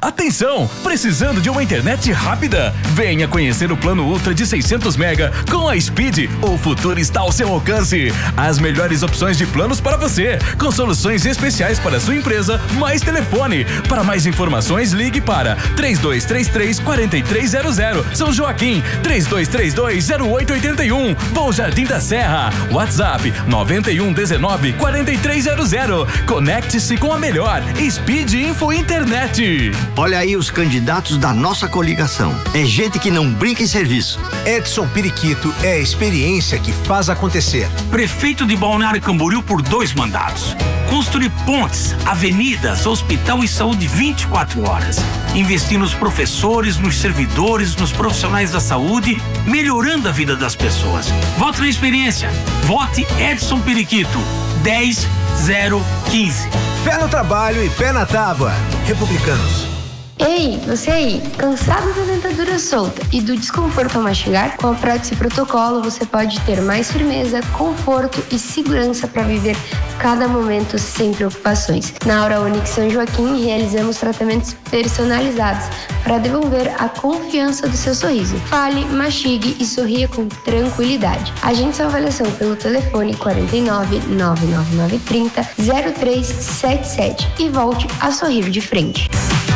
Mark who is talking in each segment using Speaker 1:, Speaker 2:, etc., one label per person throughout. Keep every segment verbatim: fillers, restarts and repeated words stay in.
Speaker 1: Atenção! Precisando de uma internet rápida? Venha conhecer o plano Ultra de seiscentos mega com a Speed. O futuro está ao seu alcance. As melhores opções de planos para você, com soluções especiais para sua empresa, mais telefone. Para mais informações, ligue para três dois três três, quatro três zero zero. São Joaquim, três dois três dois, zero oito oito um. Bom Jardim da Serra. WhatsApp nove um um nove, quatro três zero zero. Conecte-se com a melhor Speed Info Internet.
Speaker 2: Olha aí os candidatos da nossa coligação. É gente que não brinca em serviço.
Speaker 3: Edson Periquito é a experiência que faz acontecer.
Speaker 4: Prefeito de Balneário Camboriú por dois mandatos. Construir pontes, avenidas, hospital e saúde vinte e quatro horas. Investir nos professores, nos servidores, nos profissionais da saúde, melhorando a vida das pessoas. Vote na experiência. Vote Edson Periquito. dez zero quinze.
Speaker 3: Pé no trabalho e pé na tábua. Republicanos.
Speaker 5: Ei, você aí, cansado da dentadura solta e do desconforto ao mastigar? Com a prótese Protocolo você pode ter mais firmeza, conforto e segurança para viver cada momento sem preocupações. Na Aura Unix São Joaquim realizamos tratamentos personalizados para devolver a confiança do seu sorriso. Fale, mastigue e sorria com tranquilidade. Agende sua avaliação pelo telefone quarenta e nove, nove nove nove, trinta, zero três sete sete e volte a sorrir de frente.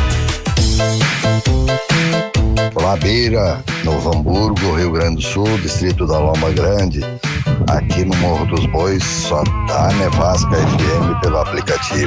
Speaker 6: Olá, Beira, Novo Hamburgo, Rio Grande do Sul, distrito da Loma Grande. Aqui no Morro dos Bois só dá Nevasca F M pelo aplicativo.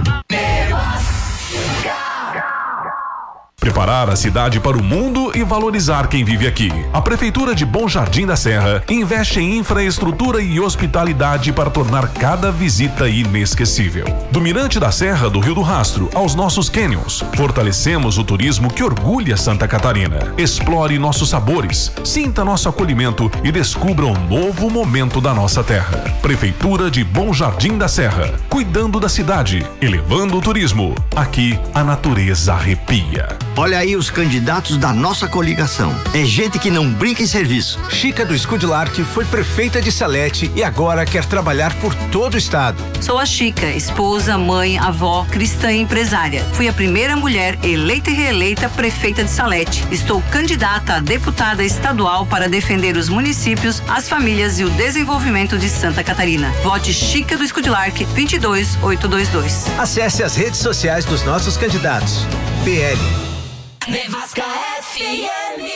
Speaker 7: Preparar a cidade para o mundo e valorizar quem vive aqui. A Prefeitura de Bom Jardim da Serra investe em infraestrutura e hospitalidade para tornar cada visita inesquecível. Do Mirante da Serra do Rio do Rastro aos nossos canyons, fortalecemos o turismo que orgulha Santa Catarina. Explore nossos sabores, sinta nosso acolhimento e descubra um novo momento da nossa terra. Prefeitura de Bom Jardim da Serra, cuidando da cidade, elevando o turismo. Aqui a natureza arrepia.
Speaker 2: Olha aí os candidatos da nossa coligação. É gente que não brinca em serviço.
Speaker 3: Chica do Scudlart foi prefeita de Salete e agora quer trabalhar por todo o estado.
Speaker 8: Sou a Chica, esposa, mãe, avó, cristã e empresária. Fui a primeira mulher eleita e reeleita prefeita de Salete. Estou candidata a deputada estadual para defender os municípios, as famílias e o desenvolvimento de Santa Catarina. Vote Chica do Scudlart vinte e dois oito dois dois.
Speaker 3: Acesse as redes sociais dos nossos candidatos. P L.
Speaker 9: Nevasca F M.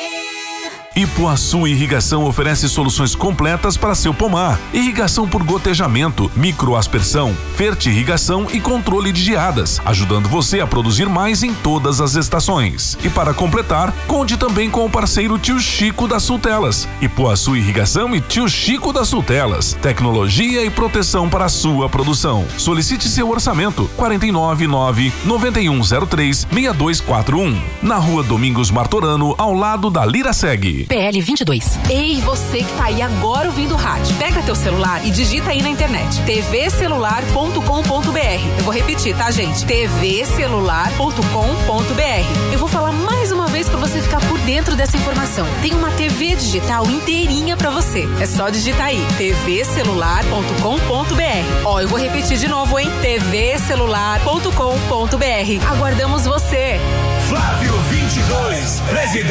Speaker 7: Ipuaçu Irrigação oferece soluções completas para seu pomar. Irrigação por gotejamento, microaspersão, fertirrigação e controle de geadas, ajudando você a produzir mais em todas as estações. E para completar, conte também com o parceiro Tio Chico das Sultelas. Ipuaçu Irrigação e Tio Chico das Sultelas. Tecnologia e proteção para a sua produção. Solicite seu orçamento quarenta e nove nove, nove um zero três, seis dois quatro um. Na Rua Domingos Martorano, ao lado da Liraseg.
Speaker 10: P L vinte e dois. Ei, você que tá aí agora ouvindo o rádio. Pega teu celular e digita aí na internet t v celular ponto com ponto b r. Eu vou repetir, tá, gente? t v celular ponto com ponto b r. Eu vou falar mais uma vez pra você ficar por dentro dessa informação. Tem uma T V digital inteirinha pra você. É só digitar aí t v celular ponto com ponto b r. Ó, eu vou repetir de novo, hein? t v celular ponto com ponto b r. Aguardamos você.
Speaker 11: Flávio vinte e dois, presidente.